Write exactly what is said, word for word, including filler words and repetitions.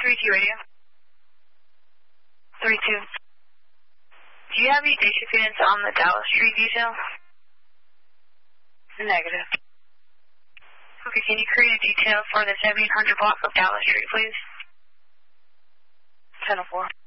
three two radio. three two. Do you have any day shift units on the Dallas Street detail? Negative. Okay, can you create a detail for the seventeen hundred block of Dallas Street, please? ten oh four.